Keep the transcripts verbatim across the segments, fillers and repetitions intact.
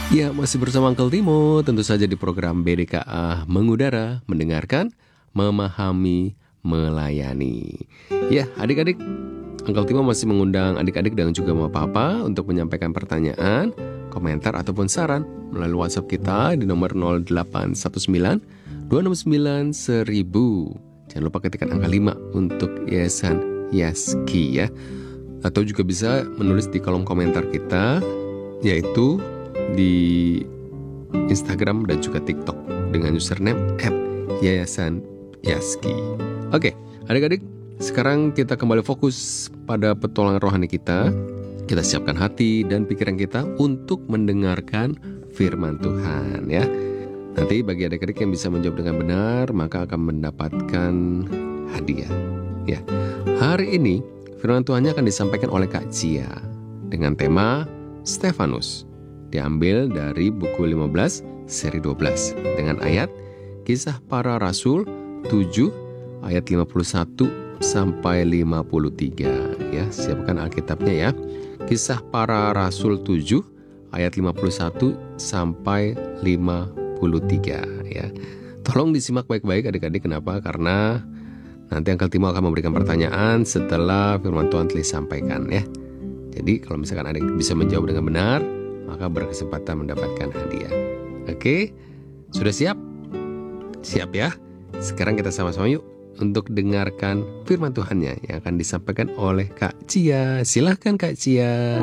Ya, masih bersama Uncle Timo, tentu saja di program B D K A Mengudara, mendengarkan, memahami, melayani. Ya, adik-adik, Uncle Timo masih mengundang adik-adik dan juga mama papa untuk menyampaikan pertanyaan, komentar ataupun saran melalui WhatsApp kita di nomor nol delapan satu sembilan dua enam sembilan seribu. Jangan lupa ketikkan angka lima untuk Yayasan Yaski ya. Atau juga bisa menulis di kolom komentar kita, yaitu di Instagram dan juga TikTok dengan username et yayasan yaski. Oke, adik-adik, sekarang kita kembali fokus pada petualangan rohani kita. Kita siapkan hati dan pikiran kita untuk mendengarkan firman Tuhan ya. Nanti bagi adik-adik yang bisa menjawab dengan benar, maka akan mendapatkan hadiah ya. Hari ini firman Tuhannya akan disampaikan oleh Kak Cia dengan tema Stefanus. Diambil dari buku lima belas seri dua belas dengan ayat Kisah Para Rasul tujuh ayat lima puluh satu sampai lima puluh tiga ya. Siapkan Alkitabnya ya. Kisah Para Rasul tujuh ayat lima puluh satu sampai lima puluh tiga ya. Tolong disimak baik-baik adik-adik. Kenapa? Karena nanti Uncle Timo akan memberikan pertanyaan setelah firman Tuhan telah disampaikan ya. Jadi kalau misalkan adik bisa menjawab dengan benar, maka berkesempatan mendapatkan hadiah. Oke, sudah siap? Siap ya? Sekarang kita sama-sama yuk untuk dengarkan firman Tuhannya yang akan disampaikan oleh Kak Cia. Silahkan Kak Cia.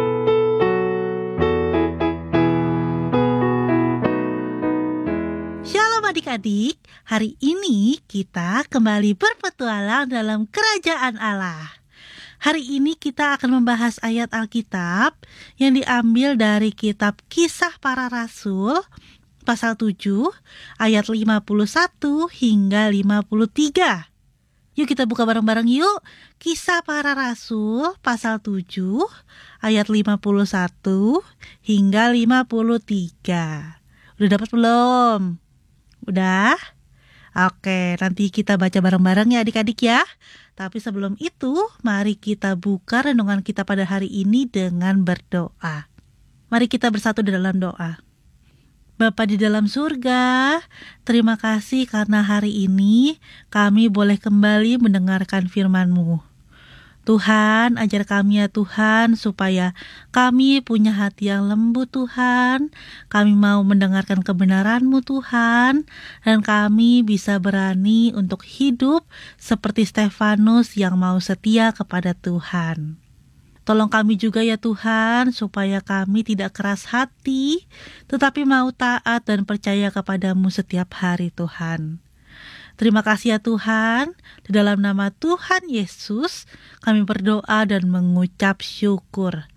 Shalom adik-adik, hari ini kita kembali berpetualang dalam kerajaan Allah. Hari ini kita akan membahas ayat Alkitab yang diambil dari kitab Kisah Para Rasul pasal tujuh ayat lima puluh satu hingga lima puluh tiga. Yuk kita buka bareng-bareng yuk. Kisah Para Rasul pasal tujuh ayat lima puluh satu hingga lima puluh tiga. Udah dapat belum? Udah? Oke, nanti kita baca bareng-bareng ya adik-adik ya. Tapi sebelum itu, mari kita buka renungan kita pada hari ini dengan berdoa. Mari kita bersatu di dalam doa. Bapa di dalam surga, terima kasih karena hari ini kami boleh kembali mendengarkan firman-Mu. Tuhan, ajar kami ya Tuhan, supaya kami punya hati yang lembut Tuhan. Kami mau mendengarkan kebenaran-Mu Tuhan, dan kami bisa berani untuk hidup seperti Stefanus yang mau setia kepada Tuhan. Tolong kami juga ya Tuhan, supaya kami tidak keras hati, tetapi mau taat dan percaya kepadamu setiap hari Tuhan. Terima kasih ya Tuhan, di dalam nama Tuhan Yesus kami berdoa dan mengucap syukur.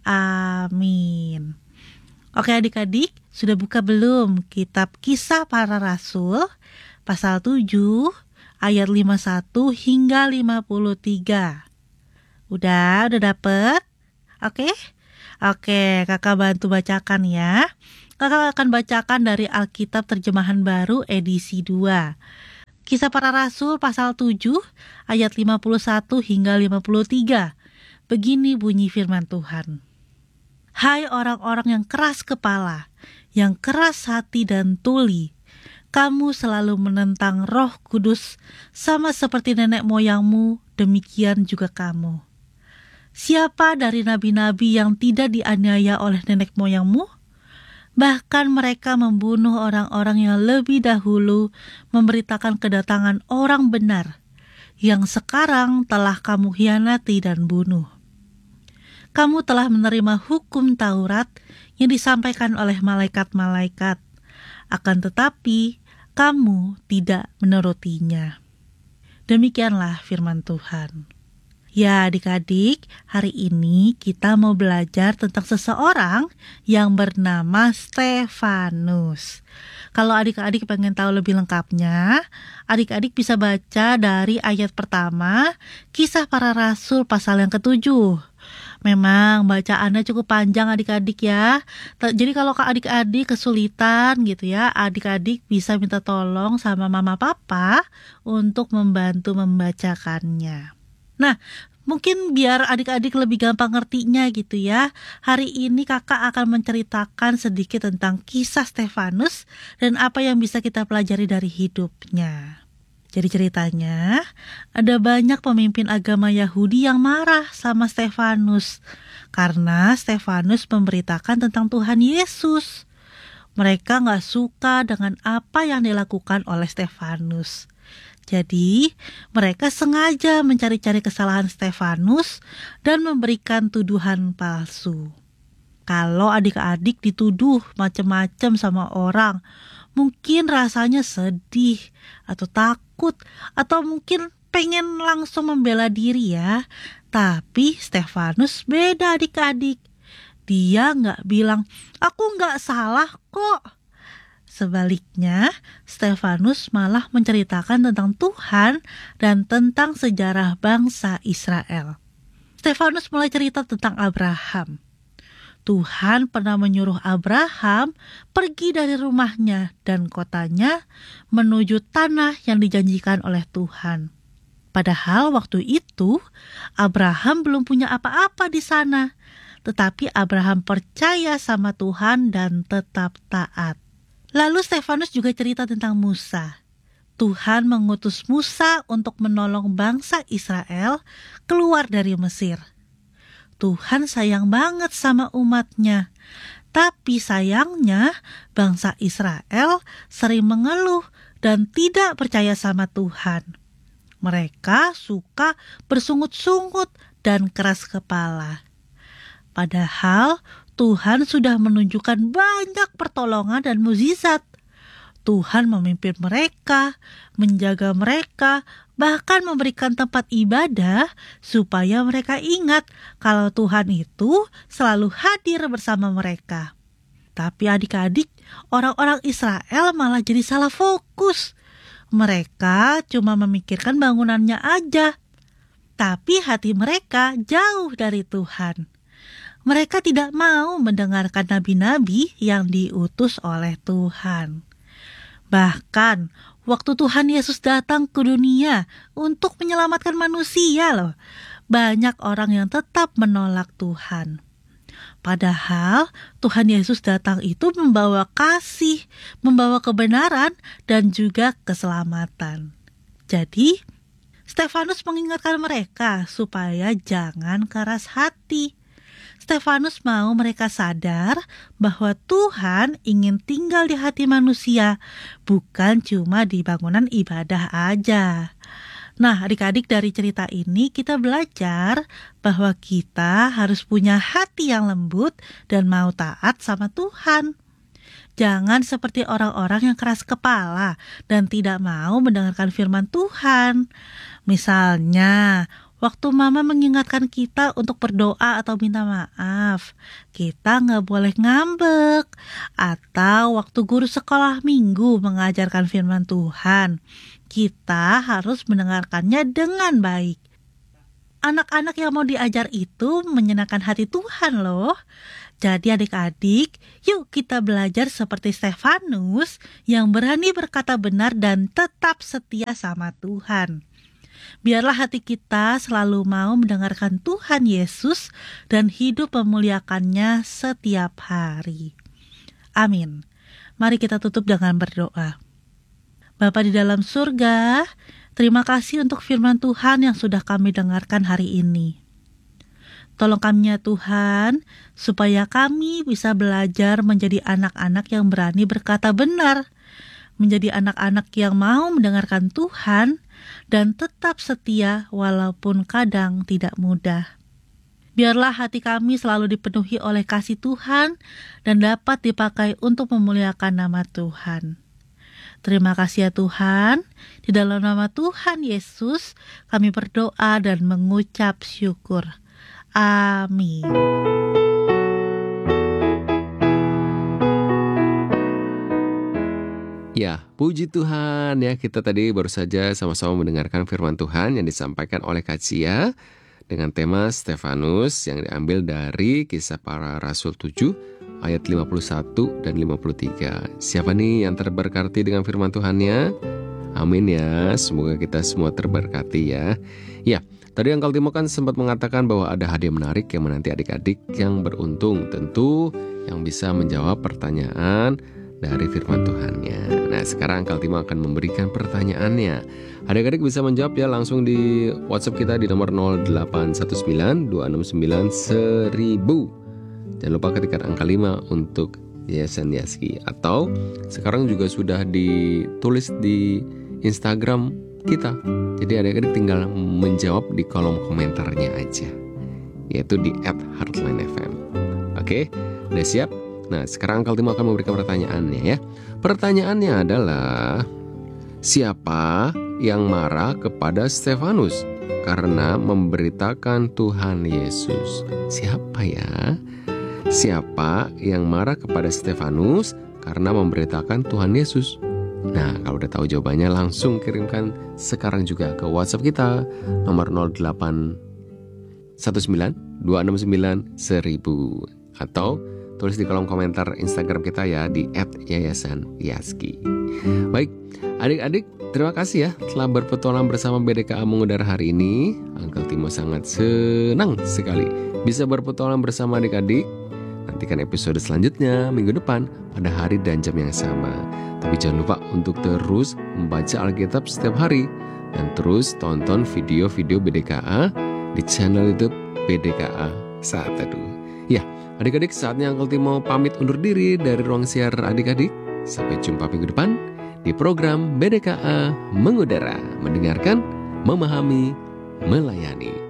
Amin. Oke adik-adik, sudah buka belum kitab Kisah Para Rasul pasal tujuh ayat lima puluh satu hingga lima puluh tiga? Udah, udah dapet? Oke? Oke, kakak bantu bacakan ya. Kakak akan bacakan dari Alkitab Terjemahan Baru edisi dua. Kisah Para Rasul pasal tujuh ayat lima puluh satu hingga lima puluh tiga. Begini bunyi firman Tuhan. Hai orang-orang yang keras kepala, yang keras hati dan tuli, kamu selalu menentang Roh Kudus sama seperti nenek moyangmu, demikian juga kamu. Siapa dari nabi-nabi yang tidak dianiaya oleh nenek moyangmu? Bahkan mereka membunuh orang-orang yang lebih dahulu memberitakan kedatangan orang benar, yang sekarang telah kamu hianati dan bunuh. Kamu telah menerima hukum Taurat yang disampaikan oleh malaikat-malaikat, akan tetapi kamu tidak menurutinya. Demikianlah firman Tuhan. Ya adik-adik, hari ini kita mau belajar tentang seseorang yang bernama Stefanus. Kalau adik-adik pengen tahu lebih lengkapnya, adik-adik bisa baca dari ayat pertama, Kisah Para Rasul pasal yang ketujuh. Memang bacaannya cukup panjang adik-adik ya. Jadi kalau adik-adik kesulitan gitu ya, adik-adik bisa minta tolong sama mama papa untuk membantu membacakannya. Nah, Mungkin biar adik-adik lebih gampang ngertinya gitu ya. Hari ini kakak akan menceritakan sedikit tentang kisah Stefanus dan apa yang bisa kita pelajari dari hidupnya. Jadi ceritanya, ada banyak pemimpin agama Yahudi yang marah sama Stefanus karena Stefanus memberitakan tentang Tuhan Yesus. Mereka gak suka dengan apa yang dilakukan oleh Stefanus. Jadi, mereka sengaja mencari-cari kesalahan Stefanus dan memberikan tuduhan palsu. Kalau adik-adik dituduh macam-macam sama orang, mungkin rasanya sedih atau takut atau mungkin pengen langsung membela diri ya. Tapi Stefanus beda adik-adik. Dia nggak bilang, aku nggak salah kok. Sebaliknya, Stefanus malah menceritakan tentang Tuhan dan tentang sejarah bangsa Israel. Stefanus mulai cerita tentang Abraham. Tuhan pernah menyuruh Abraham pergi dari rumahnya dan kotanya menuju tanah yang dijanjikan oleh Tuhan. Padahal waktu itu, Abraham belum punya apa-apa di sana. Tetapi Abraham percaya sama Tuhan dan tetap taat. Lalu Stefanus juga cerita tentang Musa. Tuhan mengutus Musa untuk menolong bangsa Israel keluar dari Mesir. Tuhan sayang banget sama umatnya. Tapi sayangnya bangsa Israel sering mengeluh dan tidak percaya sama Tuhan. Mereka suka bersungut-sungut dan keras kepala. Padahal Tuhan sudah menunjukkan banyak pertolongan dan mukjizat. Tuhan memimpin mereka, menjaga mereka, bahkan memberikan tempat ibadah supaya mereka ingat kalau Tuhan itu selalu hadir bersama mereka. Tapi adik-adik, orang-orang Israel malah jadi salah fokus. Mereka cuma memikirkan bangunannya aja, tapi hati mereka jauh dari Tuhan. Mereka tidak mau mendengarkan nabi-nabi yang diutus oleh Tuhan. Bahkan, waktu Tuhan Yesus datang ke dunia untuk menyelamatkan manusia loh, banyak orang yang tetap menolak Tuhan. Padahal Tuhan Yesus datang itu membawa kasih, membawa kebenaran, dan juga keselamatan. Jadi, Stefanus mengingatkan mereka supaya jangan keras hati. Stefanus mau mereka sadar bahwa Tuhan ingin tinggal di hati manusia, bukan cuma di bangunan ibadah aja. Nah, adik-adik, dari cerita ini kita belajar bahwa kita harus punya hati yang lembut dan mau taat sama Tuhan. Jangan seperti orang-orang yang keras kepala dan tidak mau mendengarkan firman Tuhan. Misalnya, waktu mama mengingatkan kita untuk berdoa atau minta maaf, kita nggak boleh ngambek. Atau waktu guru sekolah minggu mengajarkan firman Tuhan, kita harus mendengarkannya dengan baik. Anak-anak yang mau diajar itu menyenangkan hati Tuhan loh. Jadi adik-adik, yuk kita belajar seperti Stefanus yang berani berkata benar dan tetap setia sama Tuhan. Biarlah hati kita selalu mau mendengarkan Tuhan Yesus dan hidup memuliakannya setiap hari. Amin. Mari kita tutup dengan berdoa. Bapa di dalam surga, terima kasih untuk firman Tuhan yang sudah kami dengarkan hari ini. Tolong kami ya Tuhan, supaya kami bisa belajar menjadi anak-anak yang berani berkata benar, menjadi anak-anak yang mau mendengarkan Tuhan, dan tetap setia walaupun kadang tidak mudah. Biarlah hati kami selalu dipenuhi oleh kasih Tuhan dan dapat dipakai untuk memuliakan nama Tuhan. Terima kasih ya Tuhan, di dalam nama Tuhan Yesus kami berdoa dan mengucap syukur. Amin. Ya, puji Tuhan ya, kita tadi baru saja sama-sama mendengarkan firman Tuhan yang disampaikan oleh Kak Cia dengan tema Stefanus yang diambil dari Kisah Para Rasul tujuh ayat lima puluh satu dan lima puluh tiga. Siapa nih yang terberkati dengan firman Tuhannya? Amin ya, semoga kita semua terberkati ya. Ya, tadi Uncle Timo kan sempat mengatakan bahwa ada hadiah menarik yang menanti adik-adik yang beruntung. Tentu yang bisa menjawab pertanyaan dari firman Tuhannya. Nah, sekarang Uncle Timo akan memberikan pertanyaannya. Adik-adik bisa menjawab ya langsung di WhatsApp kita di nomor nol delapan satu sembilan dua enam sembilan seribu. Jangan lupa ketikkan angka lima untuk Yayasan Yaski. Atau sekarang juga sudah ditulis di Instagram kita. Jadi adik-adik tinggal menjawab di kolom komentarnya aja, yaitu di et heartline f m. Oke, udah siap? Nah, sekarang Uncle Timo akan memberikan pertanyaannya ya. Pertanyaannya adalah, siapa yang marah kepada Stefanus karena memberitakan Tuhan Yesus? Siapa ya? Siapa yang marah kepada Stefanus karena memberitakan Tuhan Yesus? Nah, kalau udah tahu jawabannya langsung kirimkan sekarang juga ke WhatsApp kita nomor nol delapan satu sembilan dua enam sembilan seribu atau tulis di kolom komentar Instagram kita ya di et yayasan yaski. Baik, adik-adik, terima kasih ya telah berpetualang bersama B D K A Mengudara hari ini. Uncle Timo sangat senang sekali bisa berpetualang bersama adik-adik. Nantikan episode selanjutnya minggu depan pada hari dan jam yang sama. Tapi jangan lupa untuk terus membaca Alkitab setiap hari dan terus tonton video-video B D K A di channel YouTube B D K A Saat Teduh. Ya, adik-adik, saatnya Uncle Timo pamit undur diri dari ruang siar adik-adik. Sampai jumpa minggu depan di program B D K A Mengudara, mendengarkan, memahami, melayani.